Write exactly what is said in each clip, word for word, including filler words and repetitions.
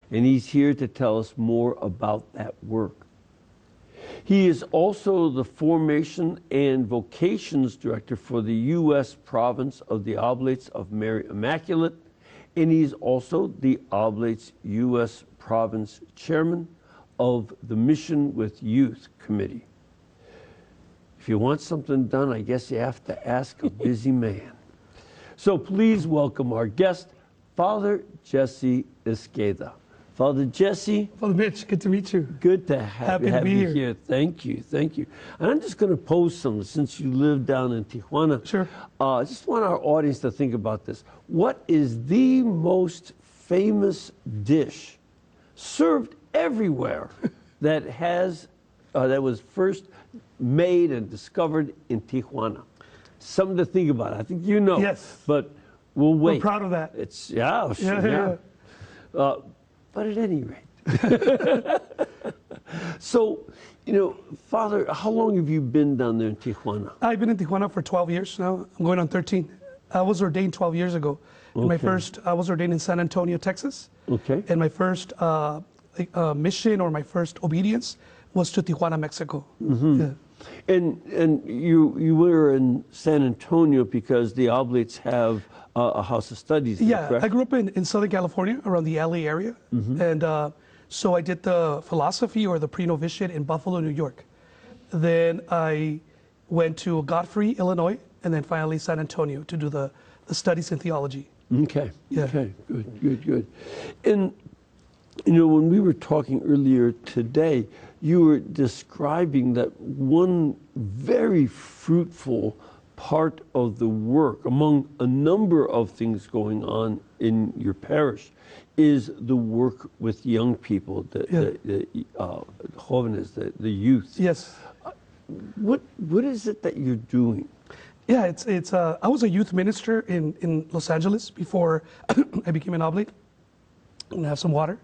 and he's here to tell us more about that work. He is also the Formation and Vocations Director for the U S Province of the Oblates of Mary Immaculate, and he's also the Oblates U S Province Chairman of the Mission with Youth Committee. If you want something done, I guess you have to ask a busy man. So please welcome our guest, Father Jesse Esqueda. Father Jesse. Father Mitch, good to meet you. Good to have, Happy have to be you here. here. Thank you, thank you. And I'm just going to pose something since you live down in Tijuana. Sure. Uh, I just want our audience to think about this. What is the most famous dish served everywhere that has uh, that was first made and discovered in Tijuana? Something to think about. I think you know. Yes. But we'll wait. We're proud of that. It's yeah, sure, Yeah, yeah. yeah. Uh, but at any rate. So, you know, Father, how long have you been down there in Tijuana? I've been in Tijuana for twelve years now. I'm going on thirteen. I was ordained twelve years ago. And my Okay. first, I was ordained in San Antonio, Texas. Okay. And my first uh, uh, mission or my first obedience was to Tijuana, Mexico. Mm-hmm. Yeah. And and you you were in San Antonio because the Oblates have uh, a house of studies there, Yeah, correct? I grew up in, in Southern California, around the L A area. Mm-hmm. And uh, so I did the philosophy or the pre-novitiate in Buffalo, New York. Then I went to Godfrey, Illinois, and then finally San Antonio to do the, the studies in theology. Okay. Yeah. Okay. Good. Good. Good. And you know, when we were talking earlier today, you were describing that one very fruitful part of the work, among a number of things going on in your parish, is the work with young people, the, Yeah. the, the uh, jóvenes, the, the youth. Yes. What What is it that you're doing? Yeah, it's it's. Uh, I was a youth minister in, in Los Angeles before I became an oblate. And have some water.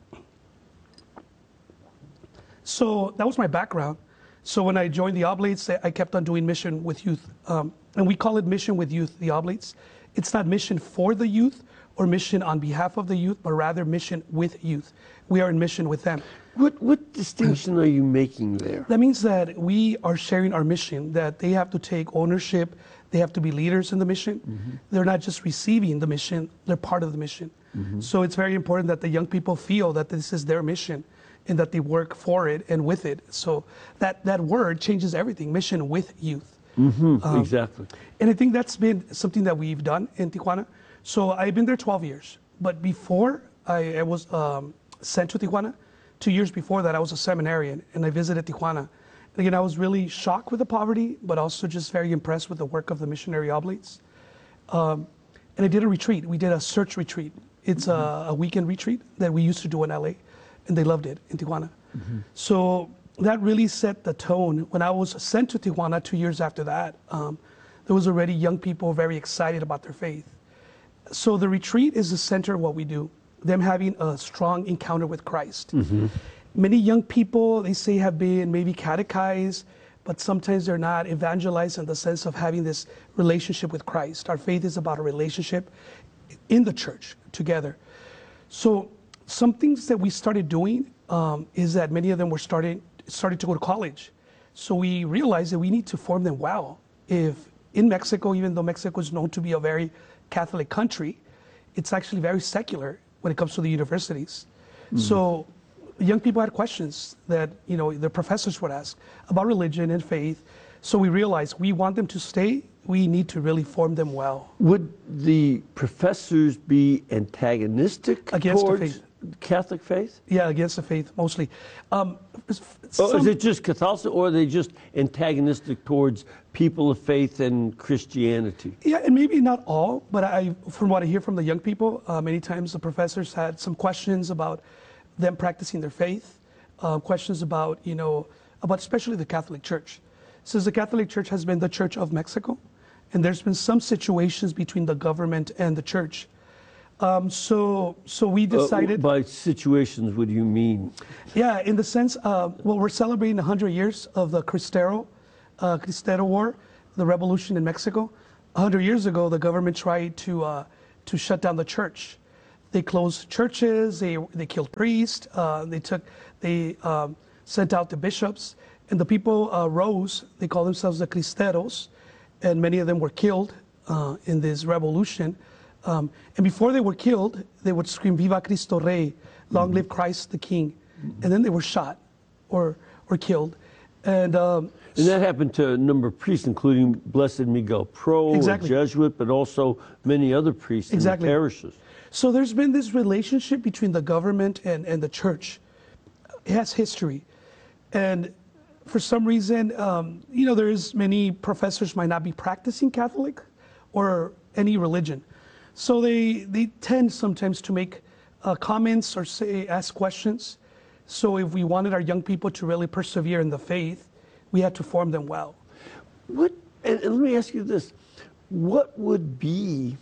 So that was my background. So when I joined the Oblates, I kept on doing mission with youth. Um, and we call it mission with youth, the Oblates. It's not mission for the youth or mission on behalf of the youth, but rather mission with youth. We are in mission with them. What What distinction are you making there? That means that we are sharing our mission, that they have to take ownership, they have to be leaders in the mission. Mm-hmm. They're not just receiving the mission, they're part of the mission. Mm-hmm. So it's very important that the young people feel that this is their mission and that they work for it and with it. So that, that word changes everything, mission with youth. Mm-hmm, Um, exactly. And I think that's been something that we've done in Tijuana. So I've been there twelve years. But before I, I was um, sent to Tijuana, two years before that, I was a seminarian and I visited Tijuana. And again, I was really shocked with the poverty, but also just very impressed with the work of the missionary oblates. Um, and I did a retreat. We did a search retreat. It's mm-hmm. a, a weekend retreat that we used to do in L A, and they loved it in Tijuana. Mm-hmm. So that really set the tone. When I was sent to Tijuana two years after that, um, there was already young people very excited about their faith. So the retreat is the center of what we do, them having a strong encounter with Christ. Mm-hmm. Many young people, they say, have been maybe catechized, but sometimes they're not evangelized in the sense of having this relationship with Christ. Our faith is about a relationship in the church together. So some things that we started doing um, is that many of them were starting, started to go to college. So we realized that we need to form them well. If in Mexico, even though Mexico is known to be a very Catholic country, it's actually very secular when it comes to the universities. Mm. So young people had questions that, you know, the professors would ask about religion and faith. So we realized we want them to stay. We need to really form them well. Would the professors be antagonistic Against towards the faith. Catholic faith? Yeah, against the faith, mostly. Um, Oh, some- is it just Catholicism, or are they just antagonistic towards people of faith and Christianity? Yeah, and maybe not all, but I, from what I hear from the young people, uh, many times the professors had some questions about them practicing their faith, uh, questions about, you know, about especially the Catholic Church. Since the Catholic Church has been the Church of Mexico, and there's been some situations between the government and the church. Um, so, so we decided. Uh, by situations, what do you mean? Yeah, in the sense, uh, well, we're celebrating one hundred years of the Cristero, uh, Cristero War, the revolution in Mexico. one hundred years ago, the government tried to uh, to shut down the church. They closed churches. They they killed priests. Uh, they took they um, sent out the bishops, and the people uh, rose. They call themselves the Cristeros, and many of them were killed uh, in this revolution. Um, and before they were killed, they would scream "Viva Cristo Rey," "Long live Christ the King," and then they were shot or or killed. And um, and that happened to a number of priests, including Blessed Miguel Pro, Exactly. a Jesuit, but also many other priests Exactly. in the parishes. So there's been this relationship between the government and, and the church. It has history. And for some reason, um, you know, there's many professors might not be practicing Catholic or any religion. So they, they tend sometimes to make uh, comments or say, ask questions. So if we wanted our young people to really persevere in the faith, we had to form them well. What, and, and let me ask you this, what would be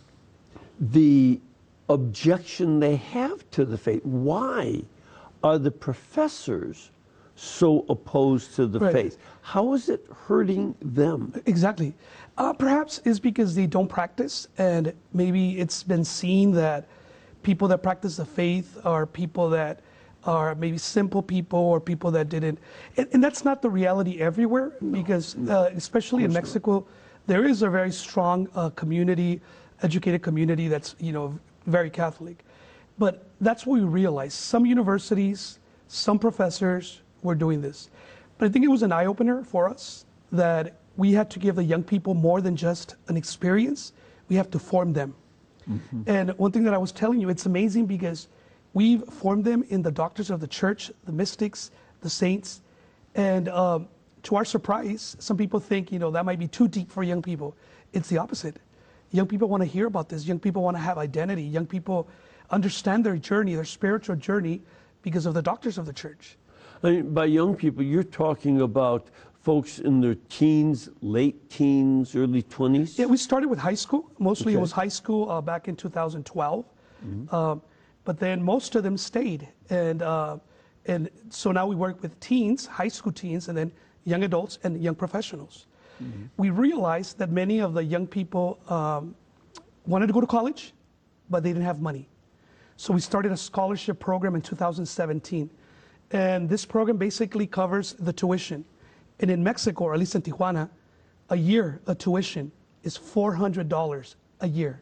the objection they have to the faith? Why are the professors so opposed to the Right. faith? How is it hurting them? Exactly. Uh, perhaps it's because they don't practice, and maybe it's been seen that people that practice the faith are people that are maybe simple people or people that didn't. And, and that's not the reality everywhere, because uh, especially in Mexico, there is a very strong uh, community, educated community that's, you know, very Catholic. But that's what we realized. Some universities, some professors were doing this. But I think it was an eye-opener for us that we had to give the young people more than just an experience. We have to form them. Mm-hmm. And one thing that I was telling you, it's amazing because we've formed them in the doctors of the church, the mystics, the saints. And um, to our surprise, some people think, you know, that might be too deep for young people. It's the opposite. Young people want to hear about this. Young people want to have identity. Young people understand their journey, their spiritual journey, because of the doctors of the church. I mean, by young people, you're talking about folks in their teens, late teens, early twenties? Yeah, we started with high school. Mostly Okay. it was high school uh, back in two thousand twelve. Mm-hmm. Um, but then most of them stayed. And, uh, and so now we work with teens, high school teens, and then young adults and young professionals. Mm-hmm. We realized that many of the young people um, wanted to go to college, but they didn't have money. So we started a scholarship program in two thousand seventeen. And this program basically covers the tuition. And in Mexico, or at least in Tijuana, a year of tuition is four hundred dollars a year.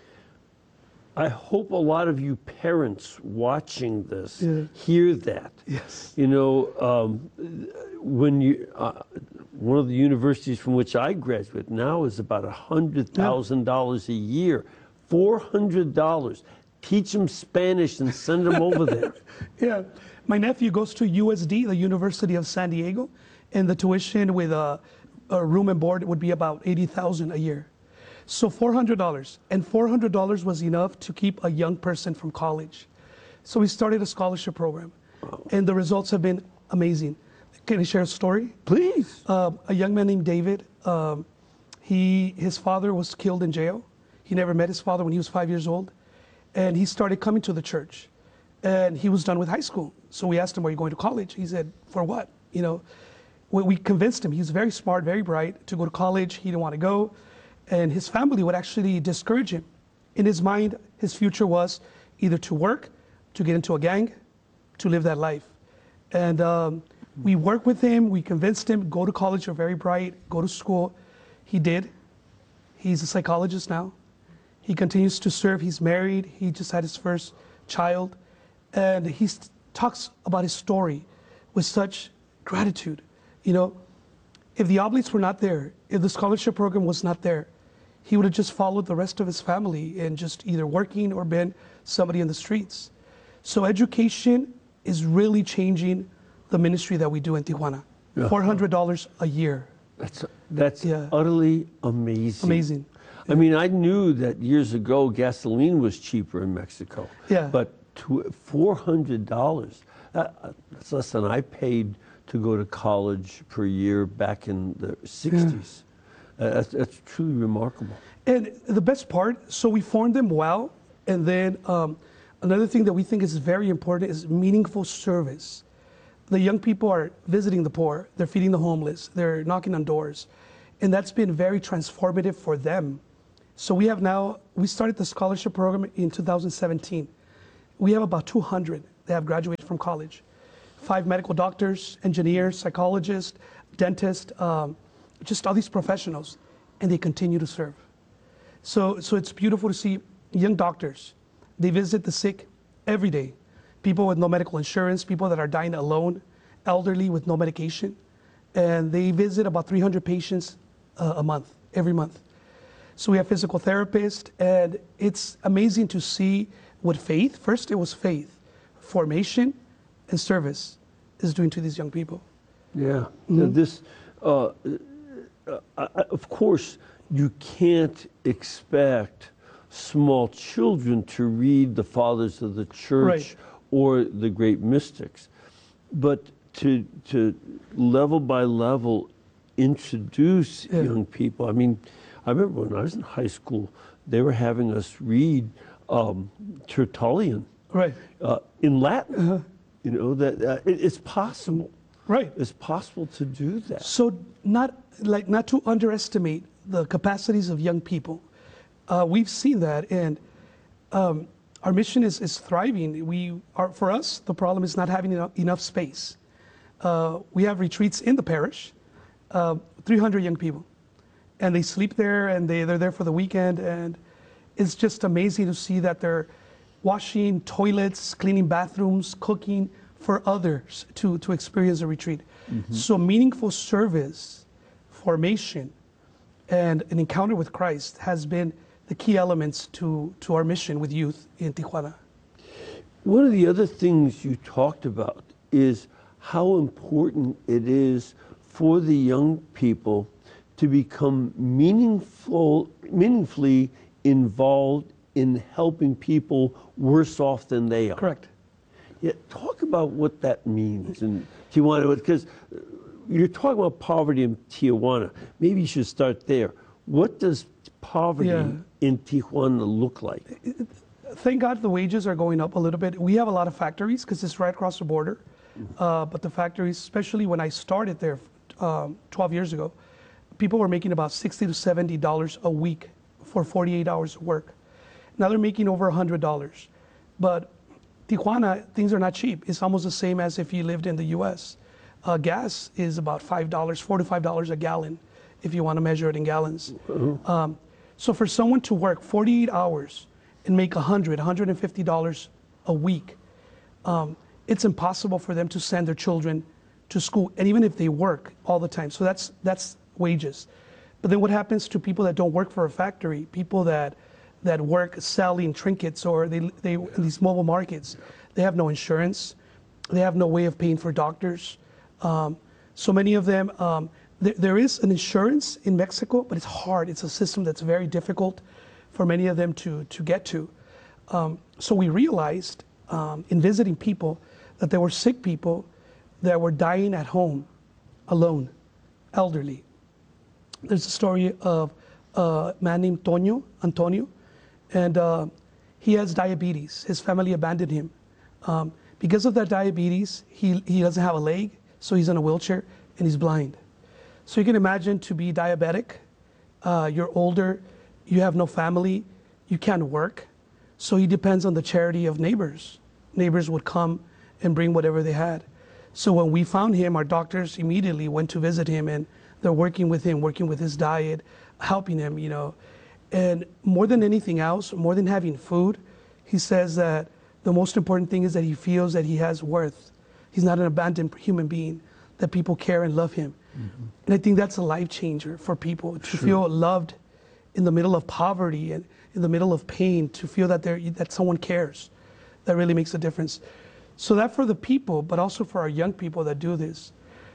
I hope a lot of you parents watching this Yeah. hear that. Yes. You know, um, when you, uh, one of the universities from which I graduated now is about one hundred thousand dollars a year. four hundred dollars. Teach them Spanish and send them over there. Yeah. My nephew goes to U S D, the University of San Diego, and the tuition with a, a room and board would be about eighty thousand dollars a year. So four hundred dollars. And four hundred dollars was enough to keep a young person from college. So we started a scholarship program. Wow. And the results have been amazing. Can I share a story? Please. Uh, a young man named David, um, he, his father was killed in jail. He never met his father when he was five years old. And he started coming to the church. And he was done with high school. So we asked him, are you going to college? He said, for what? You know, we, we convinced him. He was very smart, very bright, to go to college. He didn't want to go. And his family would actually discourage him. In his mind, his future was either to work, to get into a gang, to live that life. And um, we worked with him. We convinced him, go to college. You're very bright. Go to school. He did. He's a psychologist now. He continues to serve. He's married. He just had his first child. And he talks about his story with such gratitude. You know, if the Oblates were not there, if the scholarship program was not there, he would have just followed the rest of his family and just either working or been somebody in the streets. So education is really changing the ministry that we do in Tijuana. Yeah. four hundred dollars a year. That's, that's Yeah. utterly amazing. Amazing. I mean, I knew that years ago gasoline was cheaper in Mexico. Yeah. But to four hundred dollars, that, that's less than I paid to go to college per year back in the sixties. Uh, that's, that's truly remarkable. And the best part, so we formed them well. And then um, another thing that we think is very important is meaningful service. The young people are visiting the poor, they're feeding the homeless, they're knocking on doors. And that's been very transformative for them. So we have now, we started the scholarship program in two thousand seventeen. we have about two hundred that have graduated from college. Five medical doctors, engineers, psychologists, dentists, um, just all these professionals, and they continue to serve. So, so it's beautiful to see young doctors. They visit the sick every day. People with no medical insurance, people that are dying alone, elderly with no medication. And they visit about three hundred patients uh, a month, every month. So we have physical therapists, and it's amazing to see what faith, first it was faith, formation, and service is doing to these young people. Yeah. Mm-hmm. This, uh, uh, of course, you can't expect small children to read the fathers of the church right. or the great mystics, but to to level by level introduce yeah. young people. I mean, I remember when I was in high school, they were having us read um, Tertullian right. uh, in Latin. Uh-huh. You know, that uh, it, it's possible. Right. It's possible to do that. So not like not to underestimate the capacities of young people. Uh, we've seen that, and um, our mission is, is thriving. We are, for us, the problem is not having enough, enough space. Uh, we have retreats in the parish, uh, three hundred young people, and they sleep there, and they, they're there for the weekend, and it's just amazing to see that they're washing toilets, cleaning bathrooms, cooking for others to, to experience a retreat. Mm-hmm. So meaningful service, formation, and an encounter with Christ has been the key elements to, to our mission with youth in Tijuana. One of the other things you talked about is how important it is for the young people to become meaningful, meaningfully involved in helping people worse off than they are. Correct. Yeah, talk about what that means in Tijuana, because you're talking about poverty in Tijuana. Maybe you should start there. What does poverty yeah. in Tijuana look like? Thank God the wages are going up a little bit. We have a lot of factories because it's right across the border. Mm-hmm. Uh, but the factories, especially when I started there um, twelve years ago, people were making about sixty to seventy dollars a week for forty-eight hours of work. Now they're making over one hundred dollars. But Tijuana, things are not cheap. It's almost the same as if you lived in the U S. Uh, gas is about five dollars, four to five dollars a gallon, if you want to measure it in gallons. Mm-hmm. Um, so for someone to work forty-eight hours and make one hundred, one hundred fifty dollars a week, um, it's impossible for them to send their children to school, and even if they work all the time. So that's that's wages. But then what happens to people that don't work for a factory, people that that work selling trinkets, or they, they in these mobile markets, they have no insurance, they have no way of paying for doctors. Um, so many of them, um, th- there is an insurance in Mexico, but it's hard. It's a system that's very difficult for many of them to, to get to. Um, so we realized um, in visiting people that there were sick people that were dying at home, alone, elderly. There's a story of a man named Toño, Antonio, and uh, he has diabetes. His family abandoned him. Um, because of that diabetes, he, he doesn't have a leg, so he's in a wheelchair, and he's blind. So you can imagine to be diabetic, uh, you're older, you have no family, you can't work, so he depends on the charity of neighbors. Neighbors would come and bring whatever they had. So when we found him, our doctors immediately went to visit him, and they're working with him, working with his diet, helping him, you know. And more than anything else, more than having food, he says that the most important thing is that he feels that he has worth. He's not an abandoned human being, that people care and love him. Mm-hmm. And I think that's a life changer for people, to sure. feel loved in the middle of poverty and in the middle of pain, to feel that they're, that someone cares. That really makes a difference. So that for the people, but also for our young people that do this.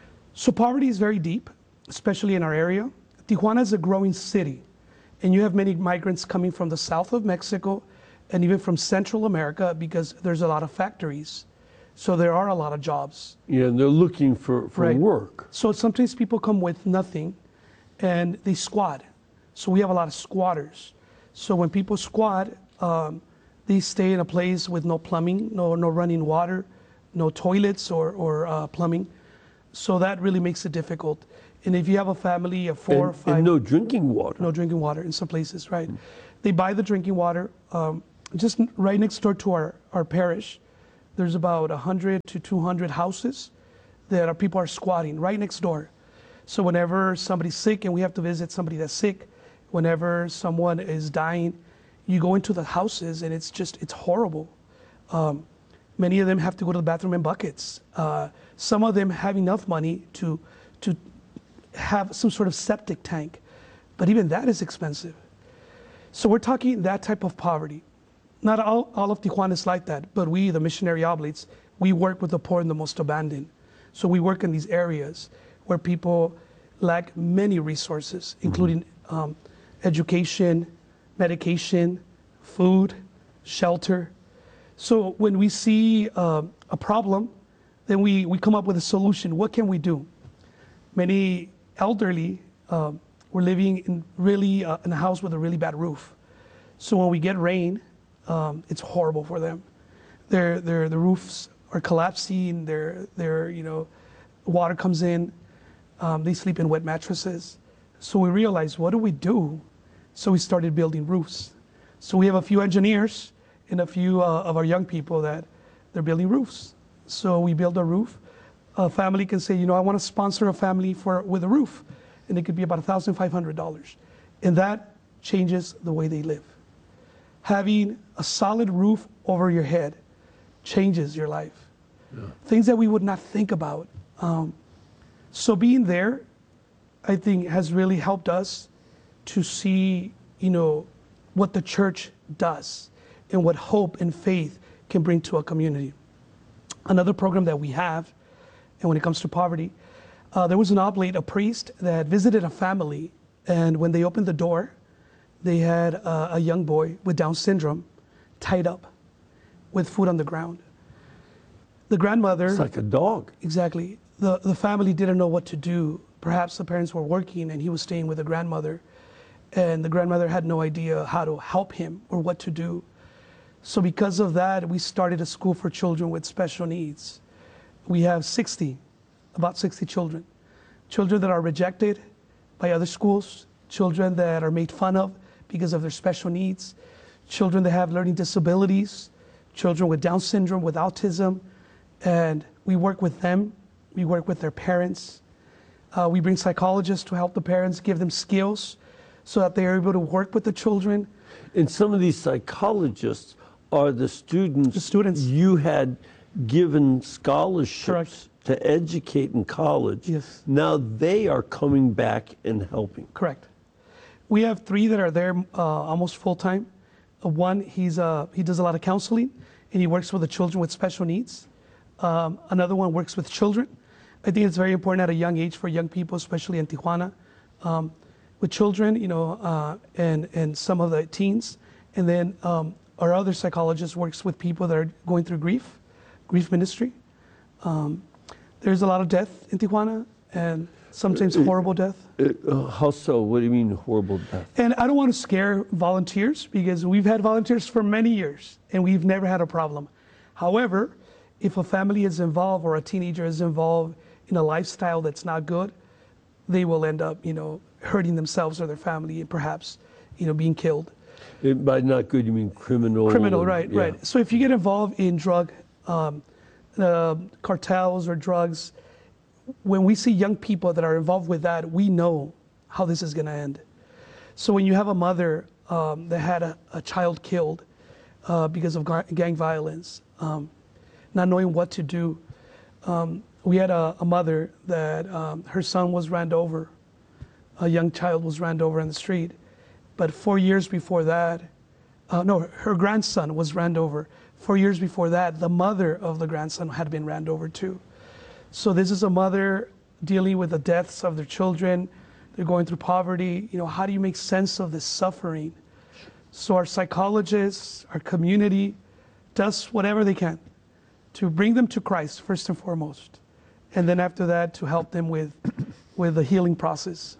So poverty is very deep, especially in our area. Tijuana is a growing city, and you have many migrants coming from the south of Mexico and even from Central America, because there's a lot of factories. So there are a lot of jobs. Yeah, and they're looking for, for right. work. So sometimes people come with nothing and they squat. So we have a lot of squatters. So when people squat, um, they stay in a place with no plumbing, no no running water, no toilets or, or uh, plumbing. So that really makes it difficult. And if you have a family of four and, or five... And no drinking water. No drinking water in some places, right. Mm. They buy the drinking water um, just right next door to our, our parish, there's about one hundred to two hundred houses that our people are squatting right next door. So whenever somebody's sick and we have to visit somebody that's sick, whenever someone is dying, you go into the houses and it's just, it's horrible. Um, many of them have to go to the bathroom in buckets. Uh, some of them have enough money to, to have some sort of septic tank, but even that is expensive. So we're talking that type of poverty. Not all, all of Tijuana is like that, but we, the missionary oblates, we work with the poor and the most abandoned. So we work in these areas where people lack many resources, including um, education, medication, food, shelter. So when we see uh, a problem, then we, we come up with a solution. What can we do? Many elderly uh, were living in really uh, in a house with a really bad roof. So when we get rain, um, it's horrible for them. Their, their, the roofs are collapsing, their, their, you know, water comes in, um, they sleep in wet mattresses. So we realized, what do we do? So we started building roofs. So we have a few engineers and a few uh, of our young people that they're building roofs. So we build a roof. A family can say, you know, I want to sponsor a family for with a roof, and it could be about one thousand five hundred dollars. And that changes the way they live. Having a solid roof over your head changes your life. Yeah. Things that we would not think about. Um, so being there, I think, has really helped us to see, you know, what the church does and what hope and faith can bring to a community. Another program that we have, and when it comes to poverty, uh, there was an oblate, a priest, that visited a family, and when they opened the door, they had uh, a young boy with Down syndrome tied up with food on the ground. The grandmother... It's like a dog. Exactly. The, the family didn't know what to do. Perhaps the parents were working and he was staying with the grandmother, and the grandmother had no idea how to help him or what to do. So because of that, we started a school for children with special needs. We have sixty, about sixty children. Children that are rejected by other schools, children that are made fun of because of their special needs, children that have learning disabilities, children with Down syndrome, with autism, and we work with them. We work with their parents. Uh, we bring psychologists to help the parents, give them skills so that they are able to work with the children. And some of these psychologists are the students, the students. you had given scholarships Correct. to educate in college. Yes. Now they are coming back and helping. Correct. We have three that are there uh, almost full time. Uh, one, he's uh, he does a lot of counseling, and he works with the children with special needs. Um, another one works with children. I think it's very important at a young age for young people, especially in Tijuana, um, with children, you know, uh, and and some of the teens. And then um, our other psychologist works with people that are going through grief, grief ministry. Um, there's a lot of death in Tijuana, and sometimes horrible death. Uh, how so? What do you mean horrible death? And I don't want to scare volunteers, because we've had volunteers for many years and we've never had a problem. However, if a family is involved or a teenager is involved in a lifestyle that's not good, they will end up, you know, hurting themselves or their family and perhaps, you know, being killed. It, by not good, you mean criminal? Criminal, and, right, yeah. right. So if you get involved in drug um, uh, cartels or drugs, when we see young people that are involved with that, we know how this is going to end. So when you have a mother um, that had a, a child killed uh, because of gang violence, um, not knowing what to do, um, we had a, a mother that um, her son was ran over, a young child was ran over in the street, but four years before that, uh, no, her grandson was ran over. Four years before that, the mother of the grandson had been ran over too. So this is a mother dealing with the deaths of their children. They're going through poverty. You know, how do you make sense of this suffering? So our psychologists, our community, does whatever they can to bring them to Christ first and foremost, and then after that to help them with, with the healing process.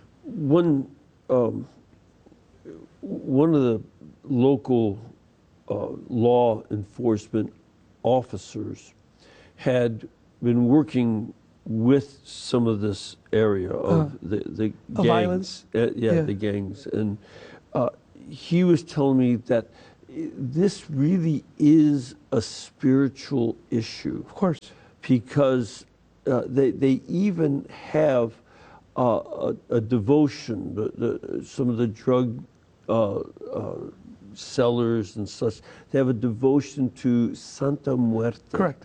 One, um, one of the local uh, law enforcement officers had been working with some of this area of uh, the, the gangs, violence. Uh, yeah, yeah, the gangs. And uh, he was telling me that this really is a spiritual issue. Of course. Because uh, they, they even have uh, a, a devotion, the, the, some of the drug uh, uh, sellers and such, they have a devotion to Santa Muerte. Correct.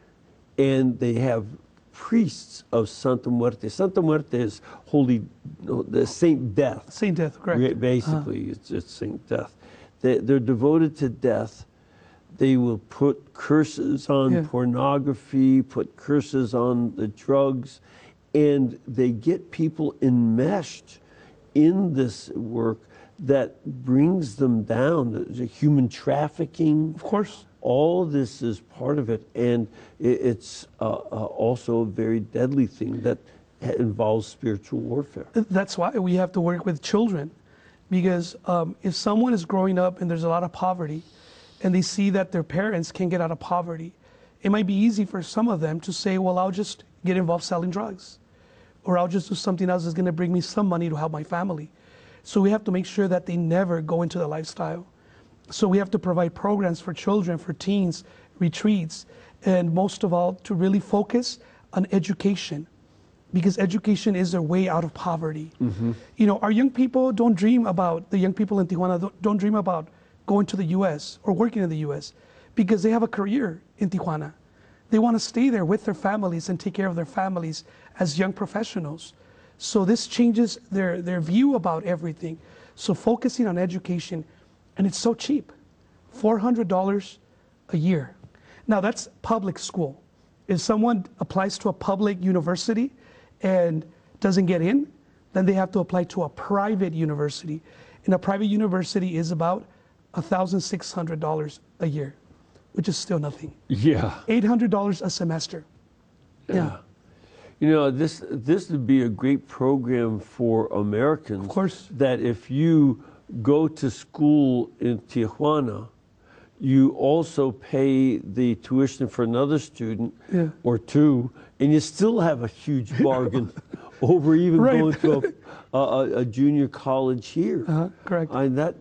And they have priests of Santa Muerte. Santa Muerte is holy, no, the Saint Death. Saint Death, correct. Basically, uh-huh. it's, it's Saint Death. They, they're devoted to death. They will put curses on yeah. pornography, put curses on the drugs, and they get people enmeshed in this work that brings them down. The human trafficking. Of course. All this is part of it, and it's uh, uh, also a very deadly thing that involves spiritual warfare. That's why we have to work with children, because um, if someone is growing up and there's a lot of poverty, and they see that their parents can get out of poverty, it might be easy for some of them to say, well, I'll just get involved selling drugs, or I'll just do something else that's going to bring me some money to help my family. So we have to make sure that they never go into the lifestyle. So we have to provide programs for children, for teens, retreats, and most of all, to really focus on education, because education is their way out of poverty. Mm-hmm. You know, our young people don't dream about, the young people in Tijuana don't, don't dream about going to the U S or working in the U S because they have a career in Tijuana. They want to stay there with their families and take care of their families as young professionals. So this changes their, their view about everything. So focusing on education, and it's so cheap, four hundred dollars a year. Now that's public school. If someone applies to a public university and doesn't get in, then they have to apply to a private university. And a private university is about one thousand six hundred dollars a year, which is still nothing. Yeah. eight hundred dollars a semester. Yeah. yeah. You know, this this would be a great program for Americans. Of course. That if you go to school in Tijuana, you also pay the tuition for another student yeah. or two, and you still have a huge bargain over even right. going to a, a, a junior college here. Uh-huh. Correct. I, that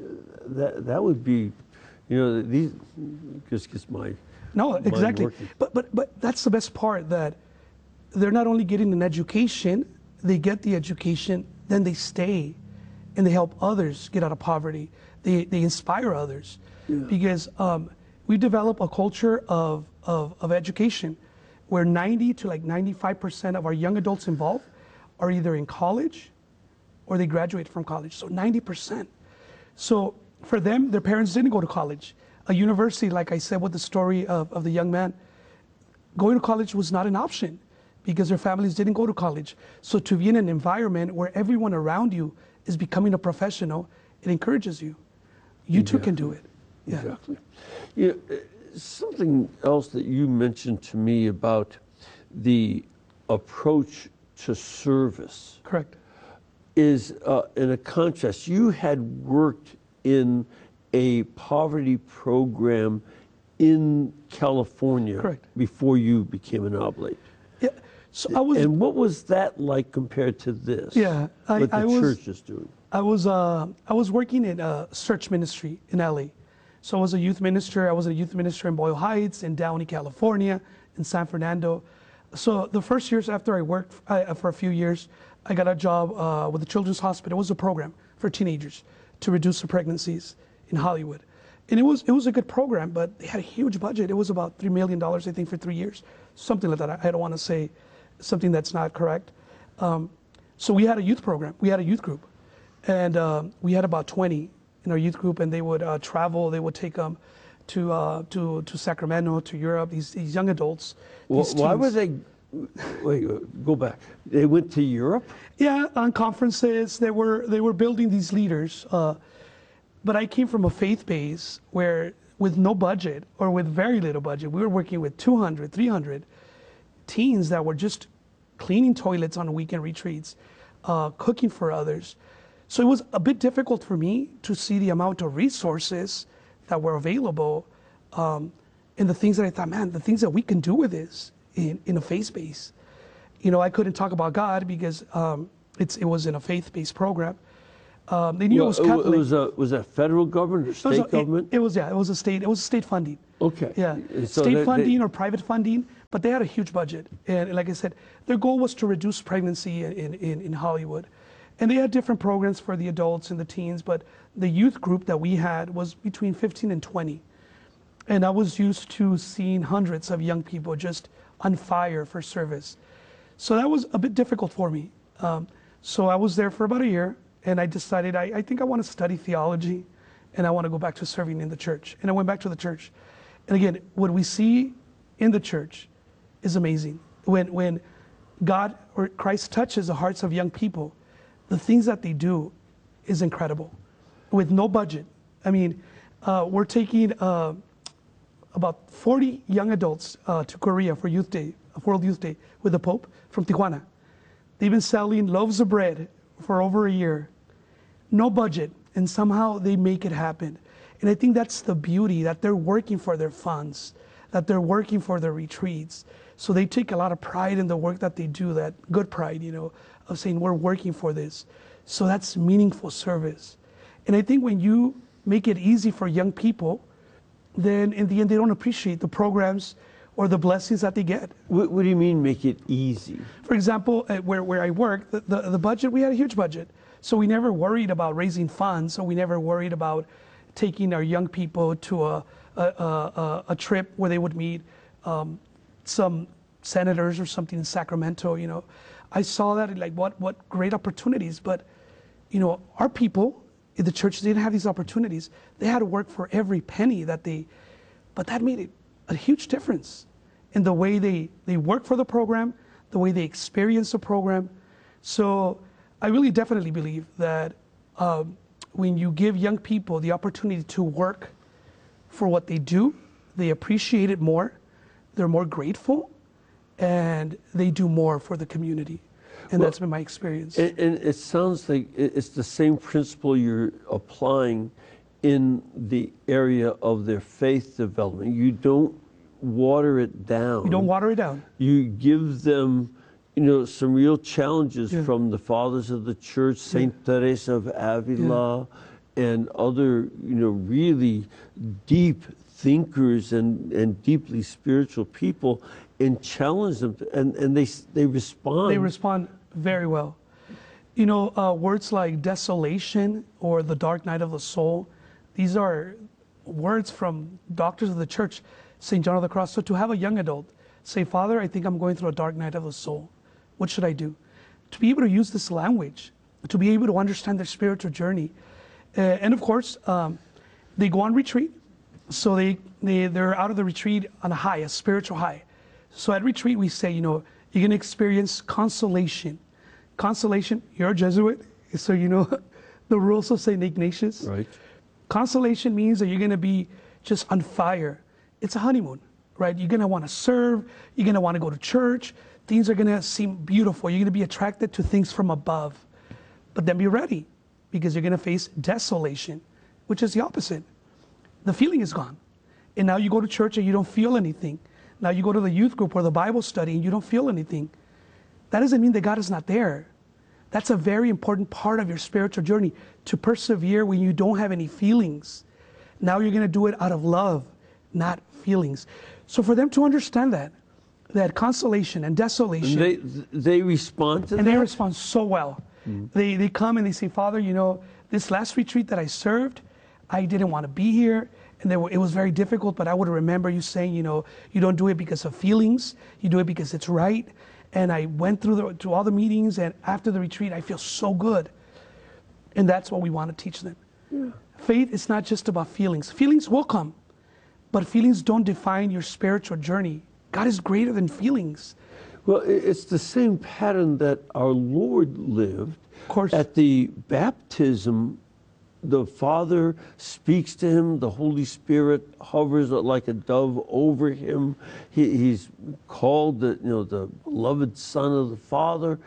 that that would be, you know, these just gets my no exactly. Working. But but but that's the best part, that they're not only getting an education, they get the education, then they stay, and they help others get out of poverty. They they inspire others, yeah. because um, we develop a culture of, of of education, where ninety to like ninety-five percent of our young adults involved are either in college, or they graduate from college. So ninety percent. So for them, their parents didn't go to college. A university, like I said with the story of, of the young man, going to college was not an option because their families didn't go to college. So to be in an environment where everyone around you is becoming a professional, it encourages you. You exactly. too can do it. Yeah. Exactly. You know, something else that you mentioned to me about the approach to service. Correct. Is uh, in a contrast. You had worked in a poverty program in California. Correct. Before you became an oblate. Yeah. So I was. And what was that like compared to this? Yeah. I, what the I was, church is doing. I was. Uh, I was working in a search ministry in L A. So I was a youth minister. I was a youth minister in Boyle Heights, in Downey, California, in San Fernando. So the first years after I worked uh, for a few years, I got a job uh, with the Children's Hospital. It was a program for teenagers to reduce the pregnancies in Hollywood. And it was it was a good program, but they had a huge budget. It was about three million dollars, I think, for three years. Something like that. I don't want to say something that's not correct. Um, so we had a youth program. We had a youth group. And um, we had about twenty in our youth group, and they would uh, travel. They would take them to, uh, to, to Sacramento, to Europe, these, these young adults. Well, these why teens. were they... Wait, go back. They went to Europe? Yeah, on conferences. They were they were building these leaders. Uh, but I came from a faith base where, with no budget or with very little budget, we were working with two hundred, three hundred teens that were just cleaning toilets on weekend retreats, uh, cooking for others. So it was a bit difficult for me to see the amount of resources that were available, um, and the things that I thought, man, the things that we can do with this. In, in a faith base. You know, I couldn't talk about God because um, it's, it was in a faith-based program. Um, they knew Well, it was Catholic. It was a was that federal government or It was state a- government? It, it was yeah. It was a state. It was state funding. Okay. Yeah, So state they- funding they- or private funding, but they had a huge budget. And like I said, their goal was to reduce pregnancy in, in, in Hollywood. And they had different programs for the adults and the teens, but the youth group that we had was between fifteen and twenty. And I was used to seeing hundreds of young people just on fire for service. So that was a bit difficult for me. Um, so I was there for about a year, and I decided I, I think I want to study theology, and I want to go back to serving in the church. And I went back to the church. And again, what we see in the church is amazing. When, when God or Christ touches the hearts of young people, the things that they do is incredible. With no budget. I mean, uh, we're taking uh, about forty young adults uh, to Korea for Youth Day, World Youth Day, with the Pope from Tijuana. They've been selling loaves of bread for over a year. No budget, and somehow they make it happen. And I think that's the beauty, that they're working for their funds, that they're working for their retreats. So they take a lot of pride in the work that they do, that good pride, you know, of saying we're working for this. So that's meaningful service. And I think when you make it easy for young people, then in the end they don't appreciate the programs or the blessings that they get. What, what do you mean make it easy? For example, uh, where, where I work, the, the, the budget, we had a huge budget. So we never worried about raising funds, so we never worried about taking our young people to a, a, a, a trip where they would meet um, some senators or something in Sacramento, you know. I saw that, like, what, what great opportunities. But, you know, our people in the church, they didn't have these opportunities. They had to work for every penny that they, but that made it a huge difference in the way they, they work for the program, the way they experience the program. So I really definitely believe that um, when you give young people the opportunity to work for what they do, they appreciate it more, they're more grateful, and they do more for the community. And Well, that's been my experience. And, and it sounds like it- it's the same principle you're applying in the area of their faith development. You don't water it down. You don't water it down. You give them, you know, some real challenges Yeah. from the fathers of the church, Saint Teresa of Avila, and other, you know, really deep thinkers and, and deeply spiritual people, and challenge them, to, and, and they, they respond. They respond very well. You know, uh, words like desolation or the dark night of the soul, these are words from doctors of the church, Saint John of the Cross. So to have a young adult say, Father, I think I'm going through a dark night of the soul. What should I do? To be able to use this language, to be able to understand their spiritual journey. Uh, and of course, um, they go on retreat. So they, they, they're out of the retreat on a high, a spiritual high. So at retreat, we say, you know, you're going to experience consolation. Consolation, you're a Jesuit, so you know the rules of Saint Ignatius. Right. Consolation means that you're going to be just on fire. It's a honeymoon, right? You're going to want to serve. You're going to want to go to church. Things are going to seem beautiful. You're going to be attracted to things from above. But then be ready, because you're going to face desolation, which is the opposite. The feeling is gone. And now you go to church and you don't feel anything. Now you go to the youth group or the Bible study and you don't feel anything. That doesn't mean that God is not there. That's a very important part of your spiritual journey, to persevere when you don't have any feelings. Now you're going to do it out of love, not feelings. So for them to understand that, that consolation and desolation. And they, they respond to And that? they respond so well. Mm. They, they come and they say, Father, you know, this last retreat that I served, I didn't want to be here. And they were, it was very difficult, but I would remember you saying, you know, you don't do it because of feelings. You do it because it's right. And I went through the, to all the meetings, and after the retreat, I feel so good. And that's what we want to teach them. Yeah. Faith is not just about feelings. Feelings will come, but feelings don't define your spiritual journey. God is greater than feelings. Well, it's the same pattern that our Lord lived. Of course. At the baptism, the Father speaks to him, the Holy Spirit hovers like a dove over him. He, he's called the, you know, the beloved Son of the Father.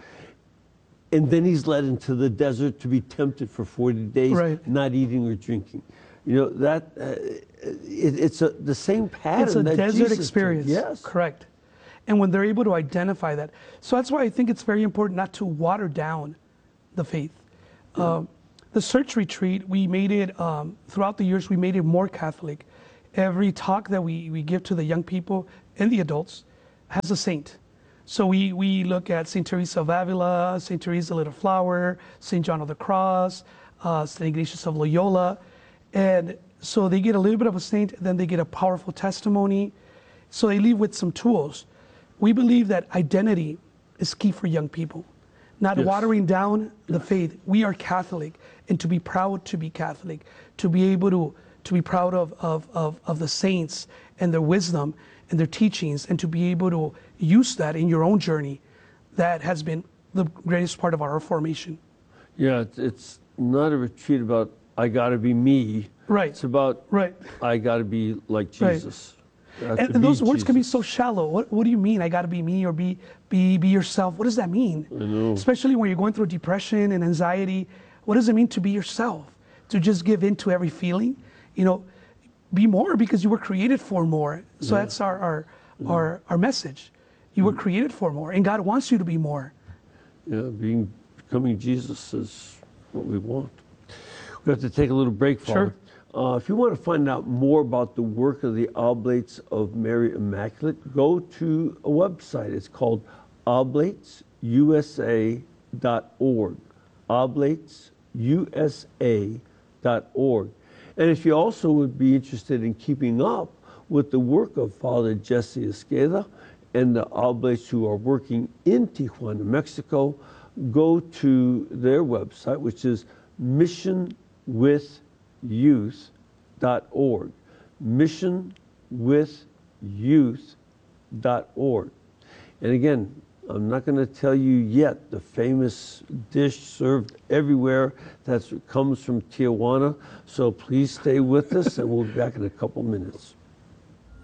And then he's led into the desert to be tempted for forty days, right. not eating or drinking. You know, that uh, it, it's a, the same pattern. It's a that desert Jesus experience. Took. Yes. Correct. And when they're able to identify that. So that's why I think it's very important not to water down the faith. Yeah. Um, The search retreat, we made it, um, throughout the years, we made it more Catholic. Every talk that we, we give to the young people and the adults has a saint. So we, we look at Saint Teresa of Avila, Saint Teresa Little Flower, Saint John of the Cross, uh, Saint Ignatius of Loyola. And so they get a little bit of a saint, then they get a powerful testimony. So they leave with some tools. We believe that identity is key for young people. Not Yes. watering down the faith. We are Catholic, and to be proud to be Catholic, to be able to, to be proud of, of, of, of the saints and their wisdom and their teachings, and to be able to use that in your own journey, that has been the greatest part of our formation. Yeah, it's, it's not a retreat about, I got to be me. Right. It's about, Right. I got to be like Right. Jesus. I have And, to and be those words can be Jesus. so shallow. What, what do you mean? I got to be me, or be, be, be yourself. What does that mean? I know. Especially when you're going through depression and anxiety. What does it mean to be yourself? To just give in to every feeling? You know, be more, because you were created for more. So Yeah. that's our, our, our, our message. You were created for more, and God wants you to be more. Yeah, being, becoming Jesus is what we want. We have to take a little break, Father. Sure. Uh, if you want to find out more about the work of the Oblates of Mary Immaculate, go to a website. It's called oblates u s a dot org. oblates u s a dot org. And if you also would be interested in keeping up with the work of Father Jesse Esqueda and the Oblates who are working in Tijuana, Mexico, go to their website, which is mission with youth dot org. mission with youth dot org. And again, I'm not going to tell you yet the famous dish served everywhere that comes from Tijuana. So please stay with us, and we'll be back in a couple minutes.